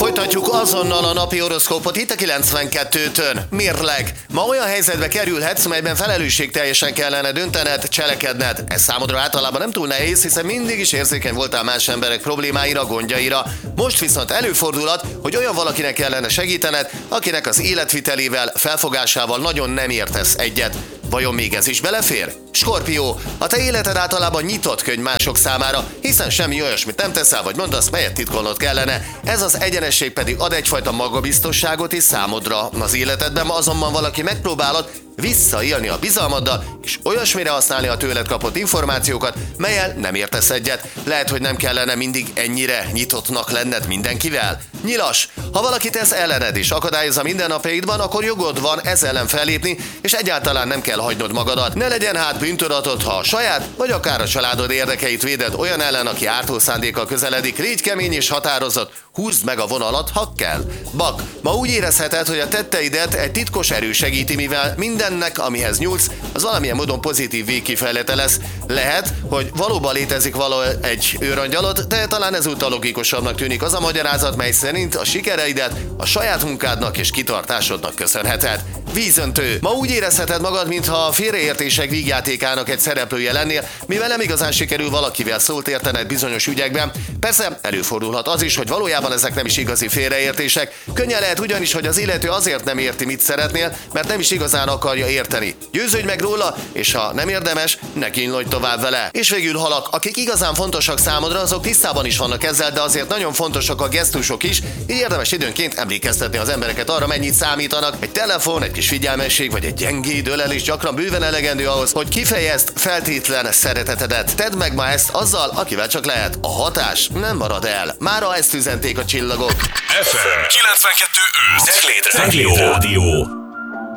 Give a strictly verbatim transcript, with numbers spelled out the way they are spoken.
Folytatjuk azonnal a napi horoszkópot itt a kilencvenkettőtön. Mérleg. Ma olyan helyzetbe kerülhetsz, melyben felelősségteljesen kellene döntened, cselekedned. Ez számodra általában nem túl nehéz, hiszen mindig is érzékeny voltál más emberek problémáira, gondjaira. Most viszont előfordulhat, hogy olyan valakinek kellene segítened, akinek az életvitelével, felfogásával nagyon nem értesz egyet. Vajon még ez is belefér? Skorpió, a te életed általában nyitott könyv mások számára, hiszen semmi olyasmit nem teszel vagy mondasz, melyet titkolnod kellene. Ez az egyenesség pedig ad egyfajta magabiztosságot is számodra az életedben, ma azonban valaki megpróbálod visszaélni a bizalmaddal, és olyasmire használni a tőled kapott információkat, melyel nem értesz egyet. Lehet, hogy nem kellene mindig ennyire nyitottnak lenned mindenkivel. Nyilas, ha valaki tesz ellened és akadályozza mindennapjaidban, akkor jogod van ezzel ellen fellépni, és egyáltalán nem kell hagynod magadat. Ne legyen hát bűntudatod, ha a saját, vagy akár a családod érdekeit véded olyan ellen, aki ártó szándékkal közeledik. Légy kemény és határozott, húzd meg a vonalat, ha kell. Bak, ma úgy érezheted, hogy a tetteidet egy titkos erő segíti, mivel mindennek, amihez nyúlsz, az valamilyen módon pozitív végkifejlete lesz. Lehet, hogy valóban létezik való egy őrangyalod, de talán ezúttal logikusabbnak tűnik az a magyarázat, mely szerint a sikereidet a saját munkádnak és kitartásodnak köszönheted. Vízöntő. Ma úgy érezheted magad, mintha a félreértések vígjátékának egy szereplője lennél, mivel nem igazán sikerül valakivel szólt értened bizonyos ügyekben. Persze előfordulhat az is, hogy valójában ezek nem is igazi félreértések. Könnyen lehet ugyanis, hogy az illető azért nem érti, mit szeretnél, mert nem is igazán akarja érteni. Győződj meg róla, és ha nem érdemes, ne kínlodj tovább vele. És végül halak, akik igazán fontosak számodra, azok tisztában is vannak ezzel, de azért nagyon fontosak a gesztusok is, így érdemes időnként emlékeztetni az embereket arra, mennyit számítanak. Egy telefon, egy kis figyelmesség vagy egy gyengéd ölelés gyakran bőven elegendő ahhoz, hogy kifejezd feltétlen szeretetedet. Tedd meg ma ezt azzal, akivel csak lehet. A hatás nem marad el. Mára ezt üzenték a csillagok. ef em kilencvenkettő öt Cegléd Rádió.